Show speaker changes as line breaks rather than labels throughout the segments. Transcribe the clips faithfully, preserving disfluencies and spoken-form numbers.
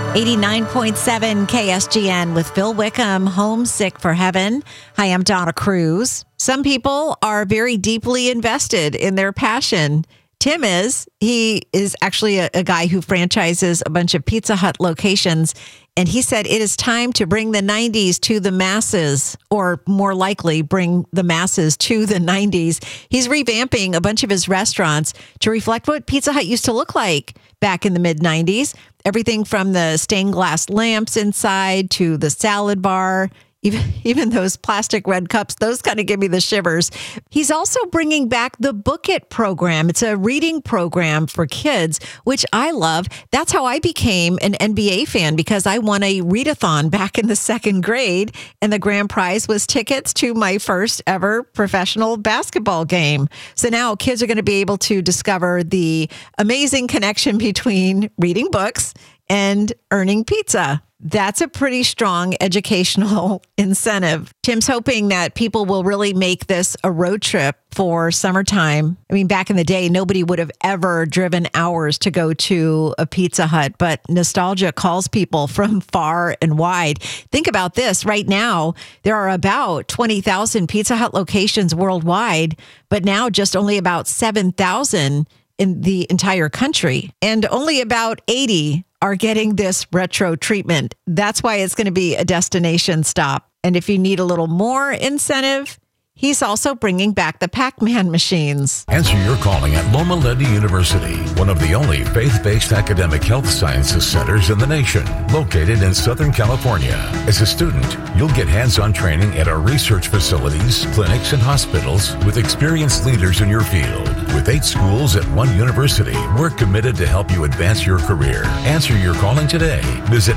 eighty-nine point seven K S G N with Phil Wickham, Homesick for Heaven. Hi, I'm Donna Cruz. Some people are very deeply invested in their passion. Tim is. He is actually a, a guy who franchises a bunch of Pizza Hut locations. And he said it is time to bring the nineties to the masses, or more likely bring the masses to the nineties. He's revamping a bunch of his restaurants to reflect what Pizza Hut used to look like back in the mid nineties. Everything from the stained glass lamps inside to the salad bar. Even, even those plastic red cups, those kind of give me the shivers. He's also bringing back the Book It program. It's a reading program for kids, which I love. That's how I became an N B A fan, because I won a readathon back in the second grade, and the grand prize was tickets to my first ever professional basketball game. So now kids are going to be able to discover the amazing connection between reading books and earning pizza. That's a pretty strong educational incentive. Tim's hoping that people will really make this a road trip for summertime. I mean, back in the day, nobody would have ever driven hours to go to a Pizza Hut, but nostalgia calls people from far and wide. Think about this. Right now, there are about twenty thousand Pizza Hut locations worldwide, but now just only about seven thousand in the entire country, and only about eighty are getting this retro treatment. That's why it's going to be a destination stop. And if you need a little more incentive, he's also bringing back the Pac-Man machines.
Answer your calling at Loma Linda University, one of the only faith-based academic health sciences centers in the nation, located in Southern California. As a student, you'll get hands-on training at our research facilities, clinics, and hospitals with experienced leaders in your field. With eight schools at one university, we're committed to help you advance your career. Answer your calling today. Visit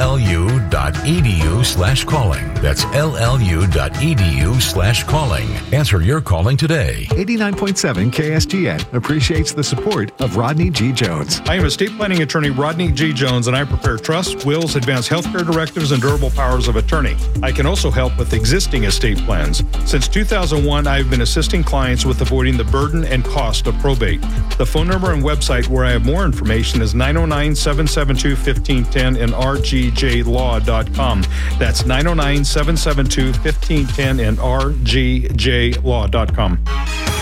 llu.edu slash calling. That's llu.edu slash calling. Answer your calling today.
eighty-nine point seven K S G N appreciates the support of Rodney G. Jones.
I am estate planning attorney Rodney G. Jones, and I prepare trusts, wills, advance healthcare directives, and durable powers of attorney. I can also help with existing estate plans. Since two thousand one, I have been assisting clients with avoiding the burden and cost of probate. The phone number and website where I have more information is nine oh nine, seven seven two, one five one zero and r g j law dot com. That's nine oh nine, seven seven two, one five one zero and r g j law dot com.